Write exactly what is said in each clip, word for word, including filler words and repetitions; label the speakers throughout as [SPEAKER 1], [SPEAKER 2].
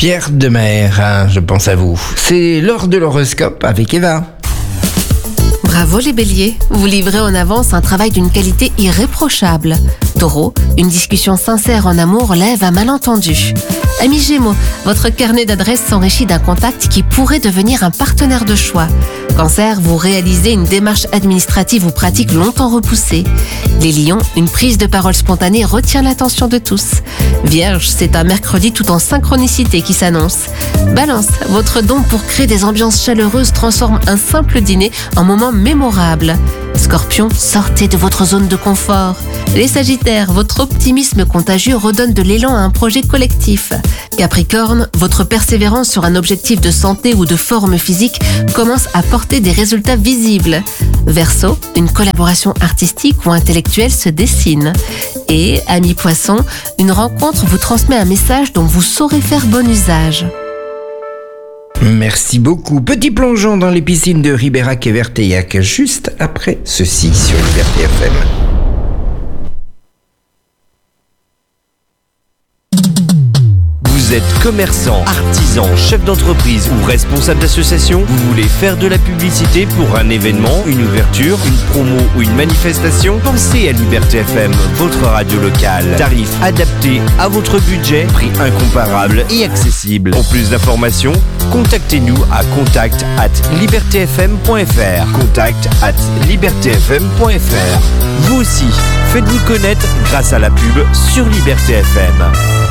[SPEAKER 1] Pierre Demer, hein, je pense à vous. C'est l'heure de l'horoscope avec Eva.
[SPEAKER 2] Bravo les béliers, vous livrez en avance un travail d'une qualité irréprochable. Taureau, une discussion sincère en amour lève un malentendu. Amis Gémeaux, votre carnet d'adresses s'enrichit d'un contact qui pourrait devenir un partenaire de choix. Cancer, vous réalisez une démarche administrative ou pratique longtemps repoussée. Les lions, une prise de parole spontanée retient l'attention de tous. Vierge, c'est un mercredi tout en synchronicité qui s'annonce. Balance, votre don pour créer des ambiances chaleureuses transforme un simple dîner en moment mémorable. Scorpion, sortez de votre zone de confort. Les Sagittaires, votre optimisme contagieux redonne de l'élan à un projet collectif. Capricorne, votre persévérance sur un objectif de santé ou de forme physique commence à porter des résultats visibles. Verseau, une collaboration artistique ou intellectuelle se dessine. Et, amis Poissons, une rencontre vous transmet un message dont vous saurez faire bon usage.
[SPEAKER 1] Merci beaucoup. Petit plongeon dans les piscines de Ribérac et Verteillac, juste après ceci sur Liberté F M.
[SPEAKER 3] Vous êtes commerçant, artisan, chef d'entreprise ou responsable d'association? Vous voulez faire de la publicité pour un événement, une ouverture, une promo ou une manifestation? Pensez à Liberté F M, votre radio locale. Tarifs adaptés à votre budget, prix incomparable et accessible. Pour plus d'informations, contactez-nous à contact arobase liberté f m point f r. contact arobase liberté f m point f r. Vous aussi, faites-vous connaître grâce à la pub sur Liberté F M.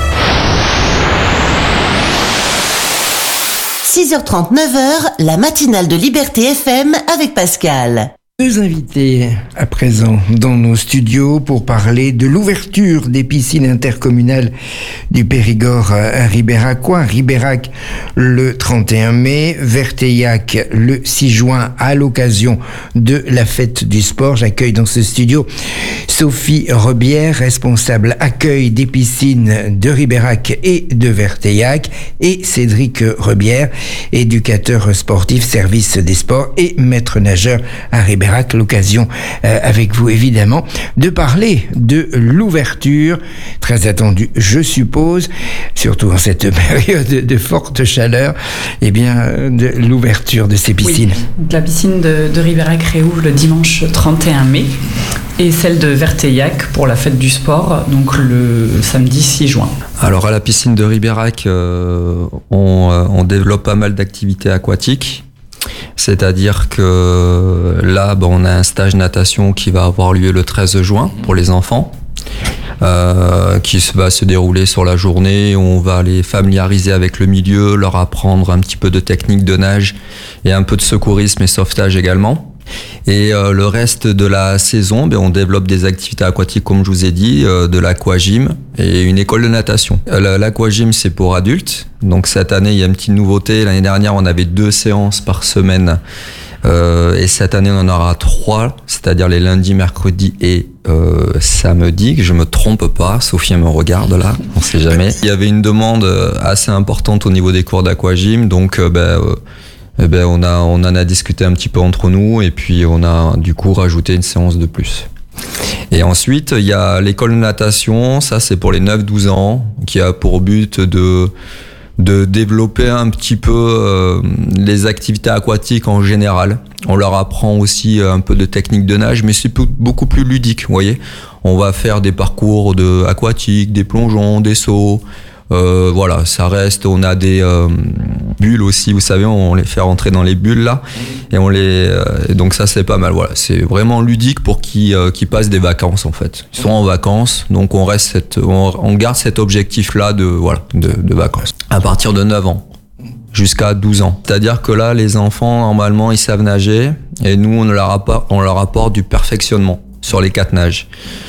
[SPEAKER 4] six heures trente, neuf heures, la matinale de Liberté F M avec Pascal.
[SPEAKER 1] Deux invités à présent dans nos studios pour parler de l'ouverture des piscines intercommunales du Périgord à Ribéracois. Ribérac le trente et un mai, Verteillac le six juin à l'occasion de la fête du sport. J'accueille dans ce studio Sophie Rebière, responsable accueil des piscines de Ribérac et de Verteillac, et Cédric Rebière, éducateur sportif, service des sports et maître nageur à Ribérac. L'occasion euh, avec vous évidemment de parler de l'ouverture très attendue, je suppose, surtout en cette période de forte chaleur, et bien de l'ouverture de ces piscines.
[SPEAKER 5] Oui, la piscine de, de Ribérac réouvre le dimanche trente et un mai et celle de Verteillac pour la fête du sport, donc le samedi six juin.
[SPEAKER 6] Alors à la piscine de Ribérac, euh, on, euh, on développe pas mal d'activités aquatiques. C'est-à-dire que là, ben, on a un stage natation qui va avoir lieu le treize juin pour les enfants, euh, qui va se dérouler sur la journée. On va les familiariser avec le milieu, leur apprendre un petit peu de technique de nage et un peu de secourisme et sauvetage également. Et euh, le reste de la saison, ben, on développe des activités aquatiques, comme je vous ai dit, euh, de l'aquagym et une école de natation. Euh, l'aquagym, c'est pour adultes. Donc cette année, il y a une petite nouveauté. L'année dernière, on avait deux séances par semaine. Euh, et cette année, on en aura trois, c'est-à-dire les lundis, mercredis et euh, samedi, que je me trompe pas. Sophie me regarde là, on sait jamais. Il y avait une demande assez importante au niveau des cours d'aquagym, donc euh, ben... Euh, Eh ben, on a, on en a discuté un petit peu entre nous et puis on a du coup rajouté une séance de plus. Et ensuite, il y a l'école de natation, ça c'est pour les neuf douze ans, qui a pour but de, de développer un petit peu euh, les activités aquatiques en général. On leur apprend aussi un peu de technique de nage, mais c'est beaucoup plus ludique, vous voyez. On va faire des parcours de aquatiques, des plongeons, des sauts. Euh, voilà, ça reste, on a des euh, bulles aussi, vous savez, on les fait rentrer dans les bulles là, et on les, euh, et donc ça c'est pas mal, voilà, c'est vraiment ludique pour qui euh, qui passent des vacances en fait. Ils sont en vacances, donc on reste cette, on, on garde cet objectif là de voilà, de, de vacances. À partir de neuf ans jusqu'à douze ans. C'est-à-dire que là, les enfants normalement ils savent nager, et nous on leur apporte, on leur apporte du perfectionnement sur les quatre nages.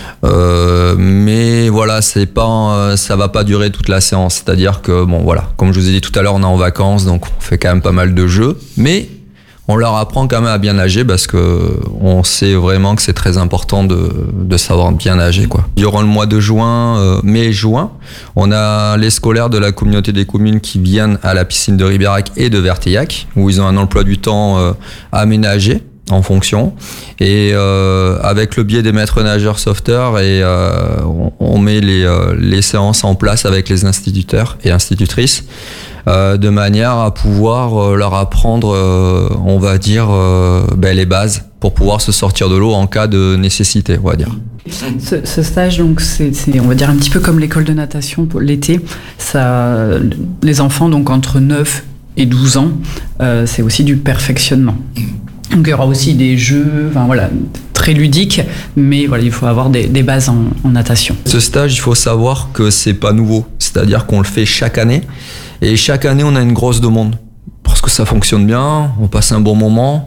[SPEAKER 6] Euh, mais voilà, c'est pas, ça va pas durer toute la séance. C'est-à-dire que bon, voilà, comme je vous ai dit tout à l'heure, on est en vacances, donc on fait quand même pas mal de jeux, mais on leur apprend quand même à bien nager parce que on sait vraiment que c'est très important de, de savoir bien nager, quoi. Durant le mois de juin, euh, mai-juin, on a les scolaires de la communauté des communes qui viennent à la piscine de Ribérac et de Verteillac, où ils ont un emploi du temps euh, aménagé en fonction. Et euh, avec le biais des maîtres nageurs sauveteurs, et euh, on, on met les, euh, les séances en place avec les instituteurs et institutrices, euh, de manière à pouvoir euh, leur apprendre, euh, on va dire, euh, ben, les bases pour pouvoir se sortir de l'eau en cas de nécessité, on va dire.
[SPEAKER 5] Ce, ce stage, donc, c'est, c'est, on va dire, un petit peu comme l'école de natation pour l'été. Ça, les enfants, donc, entre neuf et douze ans, euh, c'est aussi du perfectionnement. Donc, il y aura aussi des jeux, enfin, voilà, très ludiques, mais voilà, il faut avoir des, des bases en, en natation.
[SPEAKER 6] Ce stage, il faut savoir que c'est pas nouveau. C'est-à-dire qu'on le fait chaque année. Et chaque année, on a une grosse demande. Parce que ça fonctionne bien, on passe un bon moment.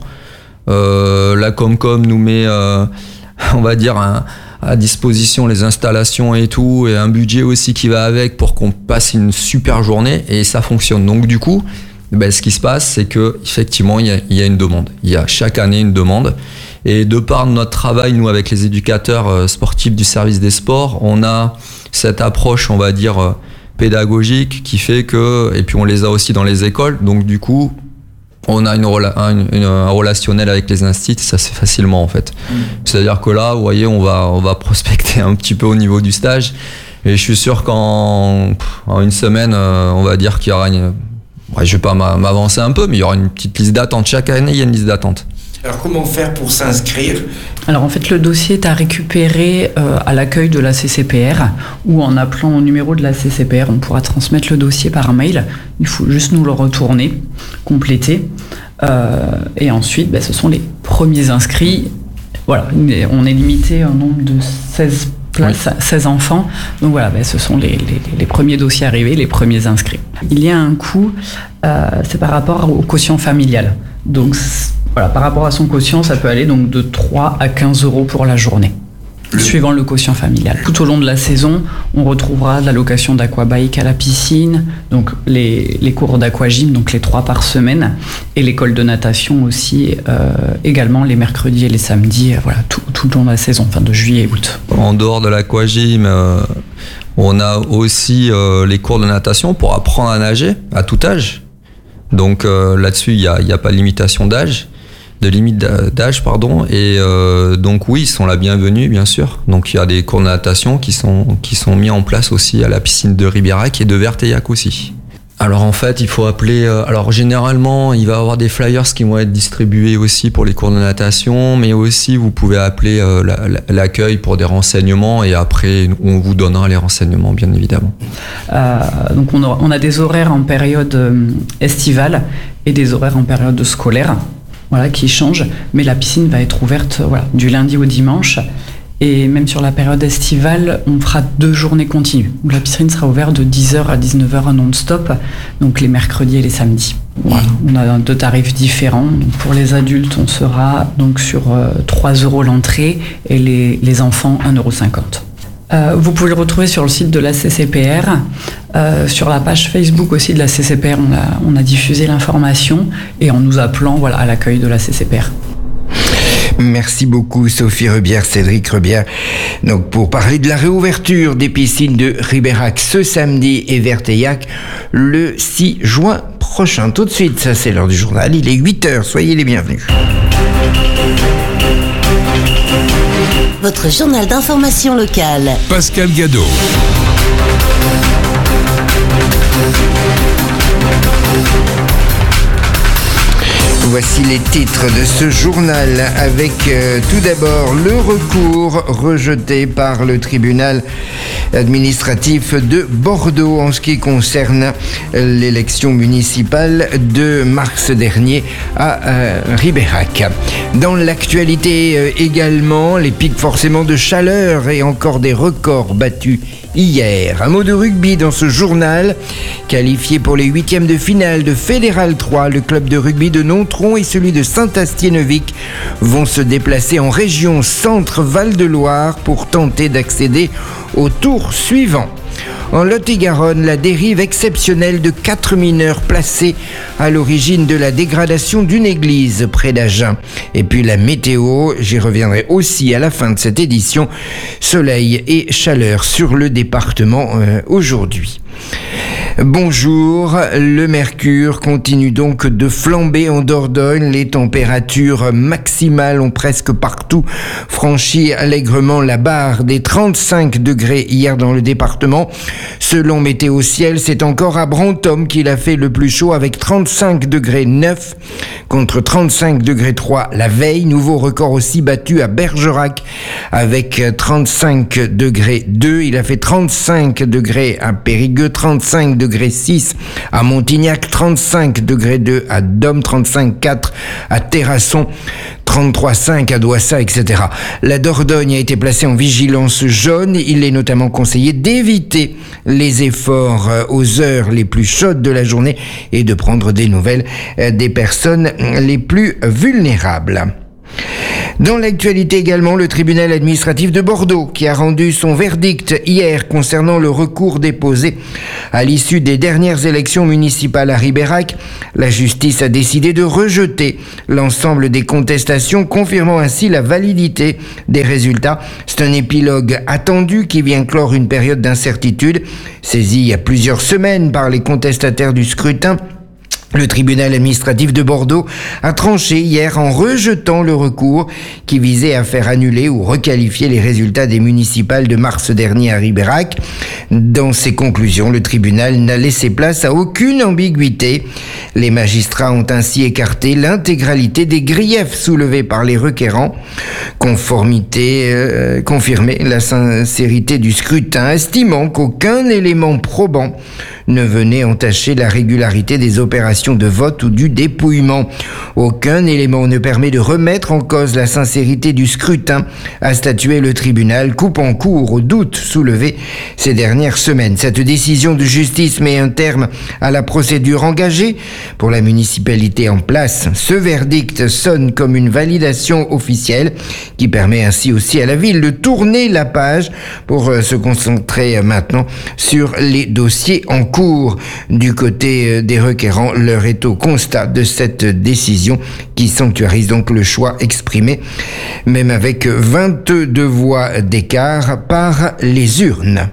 [SPEAKER 6] Euh, la Comcom nous met, euh, on va dire, un, à disposition les installations et tout, et un budget aussi qui va avec pour qu'on passe une super journée, et ça fonctionne. Donc du coup, ben, ce qui se passe, c'est que effectivement, il y a, il y a une demande. Il y a chaque année une demande. Et de par notre travail, nous, avec les éducateurs sportifs du service des sports, on a cette approche, on va dire, pédagogique qui fait que, et puis on les a aussi dans les écoles, donc du coup, on a une, une, une, un relationnel avec les instituts, ça se fait facilement en fait. Mmh. C'est-à-dire que là, vous voyez, on va, on va prospecter un petit peu au niveau du stage, et je suis sûr qu'en en une semaine, on va dire qu'il y aura une... Ouais, je vais pas m'avancer un peu, mais il y aura une petite liste d'attente. Chaque année, il y a une liste d'attente.
[SPEAKER 1] Alors comment faire pour s'inscrire ?
[SPEAKER 5] Alors en fait, le dossier est à récupérer euh, à l'accueil de la C C P R, ou en appelant au numéro de la C C P R, on pourra transmettre le dossier par mail. Il faut juste nous le retourner, compléter, euh, et ensuite, bah, ce sont les premiers inscrits. Voilà, on est limité au nombre de seize places, oui. seize enfants. Donc voilà, bah, ce sont les, les, les premiers dossiers arrivés, les premiers inscrits. Il y a un coût, euh, c'est par rapport au quotient familial. Donc voilà, par rapport à son quotient, ça peut aller donc de trois à quinze euros pour la journée, le... suivant le quotient familial. Tout au long de la saison, on retrouvera de la location d'aquabike à la piscine, donc les, les cours d'aquagym, donc les trois par semaine, et l'école de natation aussi, euh, également les mercredis et les samedis, voilà, tout, tout le long de la saison, enfin de juillet et août.
[SPEAKER 6] En dehors de l'aquagym, euh, on a aussi euh, les cours de natation pour apprendre à nager à tout âge. Donc euh, là-dessus, il n'y a, y a pas de limitation d'âge. de limite d'âge, pardon, et euh, donc oui, ils sont la bienvenue, bien sûr. Donc il y a des cours de natation qui sont, qui sont mis en place aussi à la piscine de Ribérac et de Verteillac aussi. Alors en fait, il faut appeler... Euh, alors généralement, il va y avoir des flyers qui vont être distribués aussi pour les cours de natation, mais aussi vous pouvez appeler euh, la, la, l'accueil pour des renseignements, et après on vous donnera les renseignements, bien évidemment.
[SPEAKER 5] Euh, donc on a, on a des horaires en période euh, estivale et des horaires en période scolaire. Voilà, qui change, mais la piscine va être ouverte voilà, du lundi au dimanche, et même sur la période estivale, on fera deux journées continues, où la piscine sera ouverte de dix heures à dix-neuf heures non-stop, donc les mercredis et les samedis. Voilà, on a deux tarifs différents. Donc pour les adultes, on sera donc sur euh, trois euros l'entrée, et les, les enfants un euro cinquante. Euh, vous pouvez le retrouver sur le site de la C C P R, euh, sur la page Facebook aussi de la C C P R, on a, on a diffusé l'information, et en nous appelant voilà, à l'accueil de la C C P R.
[SPEAKER 1] Merci beaucoup Sophie Rebière, Cédric Rebière. Donc pour parler de la réouverture des piscines de Ribérac ce samedi et Verteillac le six juin prochain. Tout de suite, ça c'est l'heure du journal, il est huit heures, soyez les bienvenus.
[SPEAKER 4] Votre journal d'information locale.
[SPEAKER 7] Pascal Gadot.
[SPEAKER 1] Voici les titres de ce journal avec euh, tout d'abord le recours rejeté par le tribunal administratif de Bordeaux en ce qui concerne l'élection municipale de mars dernier à euh, Ribérac. Dans l'actualité euh, également, les pics forcément de chaleur et encore des records battus hier. Un mot de rugby dans ce journal. Qualifié pour les huitièmes de finale de Fédéral trois, le club de rugby de Nontron et celui de Saint-Astier-Neuvik vont se déplacer en région Centre-Val-de-Loire pour tenter d'accéder au tour suivant. En Lot-et-Garonne, la dérive exceptionnelle de quatre mineurs placés à l'origine de la dégradation d'une église près d'Agen. Et puis la météo, j'y reviendrai aussi à la fin de cette édition. Soleil et chaleur sur le département euh, aujourd'hui. Bonjour, le mercure continue donc de flamber en Dordogne. Les températures maximales ont presque partout franchi allègrement la barre des trente-cinq degrés hier dans le département. Selon Météo Ciel, c'est encore à Brantôme qu'il a fait le plus chaud avec trente-cinq degrés neuf contre trente-cinq degrés trois la veille. Nouveau record aussi battu à Bergerac avec trente-cinq degrés deux. Il a fait trente-cinq degrés à Périgueux, trente-cinq degrés six à Montignac, trente-cinq degrés deux à Dôme, trente-cinq degrés quatre à Terrasson, trente-trois degrés cinq à Douassa, et cetera. La Dordogne a été placée en vigilance jaune. Il est notamment conseillé d'éviter les efforts aux heures les plus chaudes de la journée et de prendre des nouvelles des personnes les plus vulnérables. Dans l'actualité également, le tribunal administratif de Bordeaux qui a rendu son verdict hier concernant le recours déposé à l'issue des dernières élections municipales à Ribérac. La justice a décidé de rejeter l'ensemble des contestations, confirmant ainsi la validité des résultats. C'est un épilogue attendu qui vient clore une période d'incertitude. Saisi il y a plusieurs semaines par les contestataires du scrutin, le tribunal administratif de Bordeaux a tranché hier en rejetant le recours qui visait à faire annuler ou requalifier les résultats des municipales de mars dernier à Ribérac. Dans ses conclusions, le tribunal n'a laissé place à aucune ambiguïté. Les magistrats ont ainsi écarté l'intégralité des griefs soulevés par les requérants. Conformité, euh, confirmé la sincérité du scrutin, estimant qu'aucun élément probant ne venait entacher la régularité des opérations de vote ou du dépouillement. Aucun élément ne permet de remettre en cause la sincérité du scrutin, a statué le tribunal, coupant court aux doutes soulevés ces dernières semaines. Cette décision de justice met un terme à la procédure engagée pour la municipalité en place. Ce verdict sonne comme une validation officielle qui permet ainsi aussi à la ville de tourner la page pour se concentrer maintenant sur les dossiers en cours. Du côté des requérants, l'heure est au constat de cette décision qui sanctuarise donc le choix exprimé, même avec vingt-deux voix d'écart par les urnes.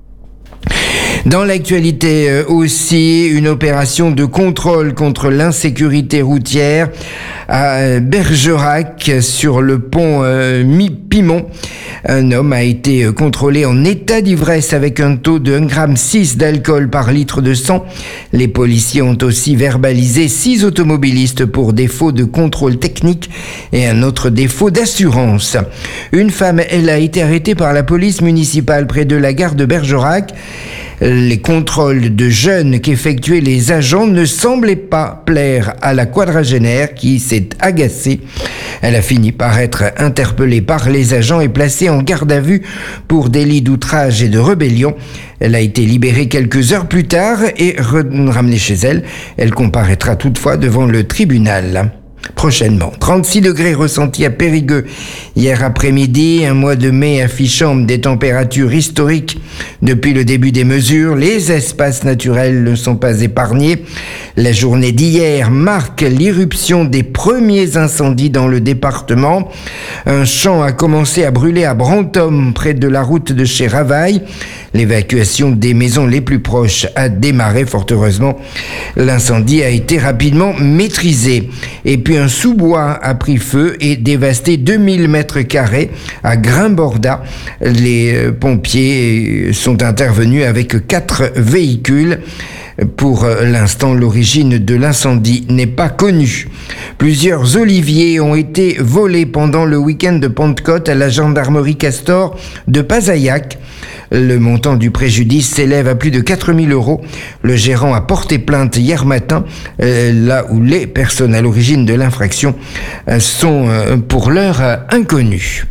[SPEAKER 1] Dans l'actualité aussi, une opération de contrôle contre l'insécurité routière à Bergerac sur le pont euh, Mi-Pimont. Un homme a été contrôlé en état d'ivresse avec un taux de un virgule six gramme d'alcool par litre de sang. Les policiers ont aussi verbalisé six automobilistes pour défaut de contrôle technique et un autre défaut d'assurance. Une femme, elle, a été arrêtée par la police municipale près de la gare de Bergerac. Les contrôles de jeunes qu'effectuaient les agents ne semblaient pas plaire à la quadragénaire qui s'est agacée. Elle a fini par être interpellée par les agents et placée en garde à vue pour délit d'outrage et de rébellion. Elle a été libérée quelques heures plus tard et ramenée chez elle. Elle comparaîtra toutefois devant le tribunal prochainement. trente-six degrés ressentis à Périgueux hier après-midi, un mois de mai affichant des températures historiques depuis le début des mesures. Les espaces naturels ne sont pas épargnés. La journée d'hier marque l'irruption des premiers incendies dans le département. Un champ a commencé à brûler à Brantôme, près de la route de chez Ravaille. L'évacuation des maisons les plus proches a démarré, fort heureusement. L'incendie a été rapidement maîtrisé. Et puis un sous-bois a pris feu et dévasté deux mille mètres carrés à Grimborda. Les pompiers sont intervenus avec quatre véhicules. Pour l'instant, l'origine de l'incendie n'est pas connue. Plusieurs oliviers ont été volés pendant le week-end de Pentecôte à la gendarmerie Castor de Pazaillac. Le montant du préjudice s'élève à plus de quatre mille euros. Le gérant a porté plainte hier matin, euh, là où les personnes à l'origine de l'infraction euh, sont euh, pour l'heure euh, inconnues.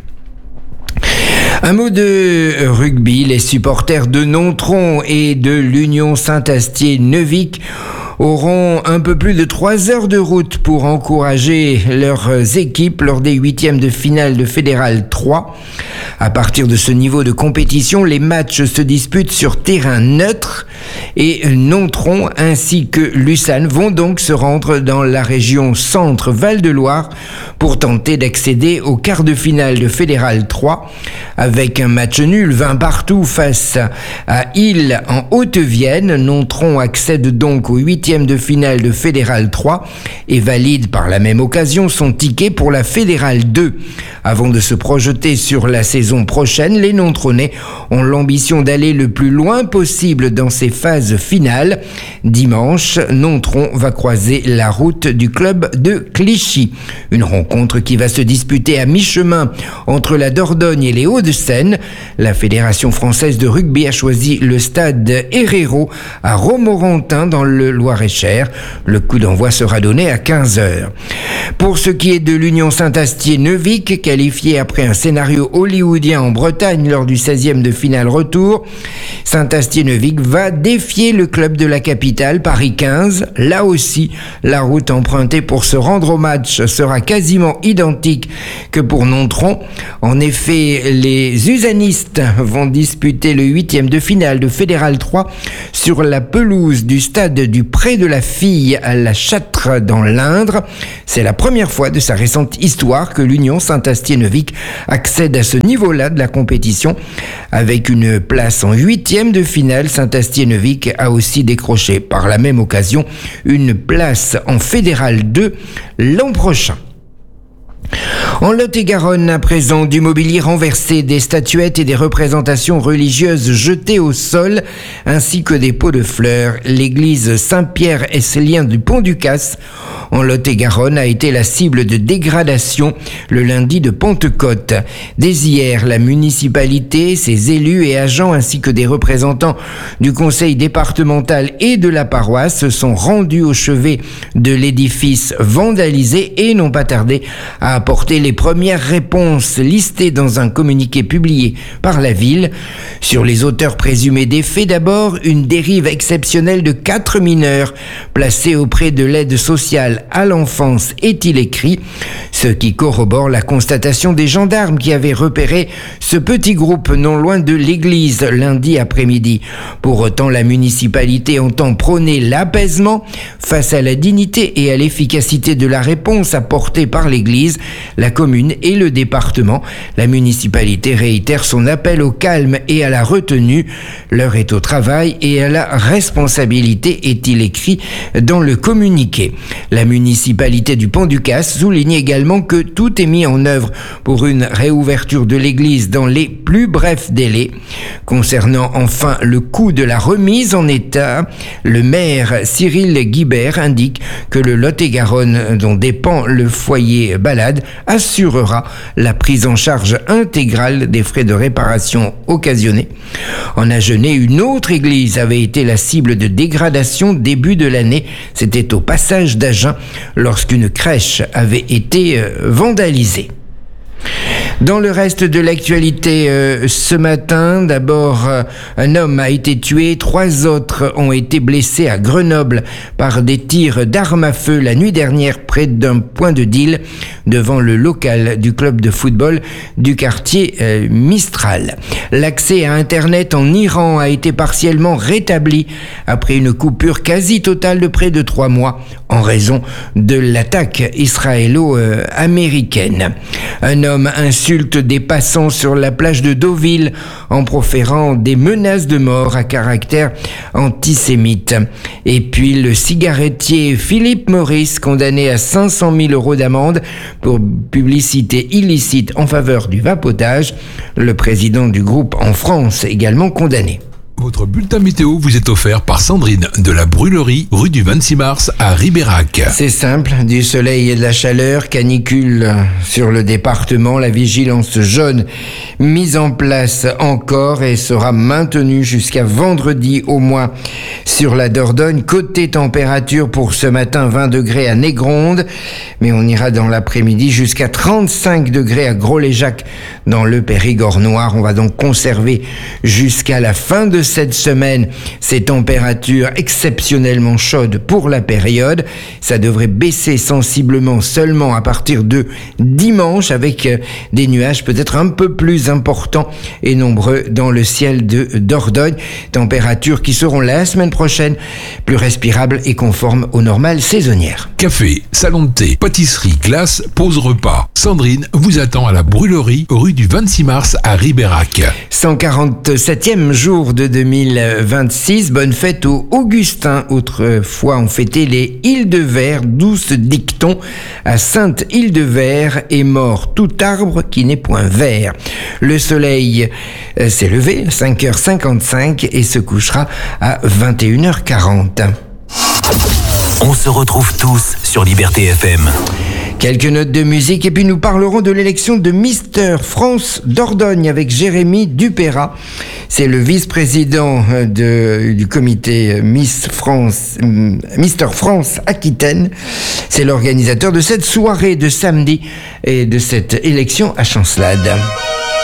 [SPEAKER 1] Un mot de rugby. Les supporters de Nontron et de l'Union Saint-Astier-Neuvic auront un peu plus de trois heures de route pour encourager leurs équipes lors des huitièmes de finale de Fédéral trois. À partir de ce niveau de compétition, les matchs se disputent sur terrain neutre et Nontron ainsi que Lucane vont donc se rendre dans la région Centre-Val-de-Loire pour tenter d'accéder au quart de finale de Fédéral trois. Avec un match nul, vingt partout face à Isle en Haute-Vienne, Nontron accède donc au huitième de finale de Fédéral trois et valide par la même occasion son ticket pour la Fédéral deux. Avant de se projeter sur la saison prochaine, les Nontronais ont l'ambition d'aller le plus loin possible dans ces phases finales. Dimanche, Nontron va croiser la route du club de Clichy. Une rencontre qui va se disputer à mi-chemin entre la Dordogne et les Hauts-de-Seine. La Fédération française de rugby a choisi le stade Herrero à Romorantin dans le Loir-et-Cher. Le coup d'envoi sera donné à quinze heures. Pour ce qui est de l'Union Saint-Astier-Neuvic, qualifiée après un scénario hollywoodien en Bretagne lors du seizième de finale retour, Saint-Astier-Neuvic va défier le club de la capitale, Paris quinze. Là aussi, la route empruntée pour se rendre au match sera quasiment identique que pour Nontron. En effet, les usanistes vont disputer le huitième de finale de Fédéral trois sur la pelouse du stade du Pré de la Fille à la Châtre dans l'Indre. C'est la première fois de sa récente histoire que l'Union Saint-Astier-Neuvic accède à ce niveau-là de la compétition. Avec une place en huitième de finale, Saint-Astier-Neuvic a aussi décroché par la même occasion une place en Fédéral deux l'an prochain. En Lot-et-Garonne, à présent, du mobilier renversé, des statuettes et des représentations religieuses jetées au sol, ainsi que des pots de fleurs. L'église Saint-Pierre-Esselien du Pont-du-Casse, en Lot-et-Garonne, a été la cible de dégradation le lundi de Pentecôte. Dès hier, la municipalité, ses élus et agents, ainsi que des représentants du conseil départemental et de la paroisse se sont rendus au chevet de l'édifice vandalisé et n'ont pas tardé à apporter les premières réponses listées dans un communiqué publié par la ville. Sur les auteurs présumés des faits, d'abord, une dérive exceptionnelle de quatre mineurs placés auprès de l'aide sociale à l'enfance, est-il écrit, ce qui corrobore la constatation des gendarmes qui avaient repéré ce petit groupe non loin de l'église lundi après-midi. Pour autant, la municipalité entend prôner l'apaisement face à la dignité et à l'efficacité de la réponse apportée par l'église, la commune et le département. La municipalité réitère son appel au calme et à la retenue. L'heure est au travail et à la responsabilité, est-il écrit dans le communiqué. La municipalité du Pont-du-Casse souligne également que tout est mis en œuvre pour une réouverture de l'église dans les plus brefs délais. Concernant enfin le coût de la remise en état, le maire Cyril Guibert indique que le Lot-et-Garonne, dont dépend le foyer Balade, assurera la prise en charge intégrale des frais de réparation occasionnés. En Agenais, une autre église avait été la cible de dégradation début de l'année. C'était au passage d'Agen lorsqu'une crèche avait été vandalisée. Dans le reste de l'actualité euh, ce matin, d'abord euh, un homme a été tué, trois autres ont été blessés à Grenoble par des tirs d'armes à feu la nuit dernière près d'un point de deal devant le local du club de football du quartier euh, Mistral. L'accès à Internet en Iran a été partiellement rétabli après une coupure quasi totale de près de trois mois en raison de l'attaque israélo-américaine. Un homme insulte des passants sur la plage de Deauville en proférant des menaces de mort à caractère antisémite. Et puis le cigarettier Philippe Maurice, condamné à cinq cent mille euros d'amende pour publicité illicite en faveur du vapotage. Le président du groupe en France, également condamné.
[SPEAKER 7] Votre bulletin météo vous est offert par Sandrine de la Brûlerie, rue du vingt-six mars à Ribérac.
[SPEAKER 1] C'est simple, du soleil et de la chaleur, canicule sur le département, la vigilance jaune mise en place encore et sera maintenue jusqu'à vendredi au moins sur la Dordogne. Côté température pour ce matin, vingt degrés à Négronde, mais on ira dans l'après-midi jusqu'à trente-cinq degrés à Gros-Léjac dans le Périgord noir. On va donc conserver jusqu'à la fin de cette semaine, ces températures exceptionnellement chaudes pour la période. Ça devrait baisser sensiblement seulement à partir de dimanche, avec des nuages peut-être un peu plus importants et nombreux dans le ciel de Dordogne. Températures qui seront la semaine prochaine plus respirables et conformes aux normales saisonnières.
[SPEAKER 7] Café, salon de thé, pâtisserie, glace, pause repas. Sandrine vous attend à la brûlerie rue du vingt-six mars à Ribérac.
[SPEAKER 1] cent quarante-septième jour de deux mille vingt-six. Bonne fête aux Augustins. Autrefois, on fêtait les Îles-de-Verre, douce dicton. À Sainte-Île-de-Verre est mort tout arbre qui n'est point vert. Le soleil euh, s'est levé à cinq heures cinquante-cinq et se couchera à vingt et une heures quarante.
[SPEAKER 8] On se retrouve tous sur Liberté F M.
[SPEAKER 1] Quelques notes de musique et puis nous parlerons de l'élection de Mister France Dordogne avec Jérémy Dupéra. C'est le vice-président de, du comité Miss France, Mister France Aquitaine. C'est l'organisateur de cette soirée de samedi et de cette élection à Chancelade.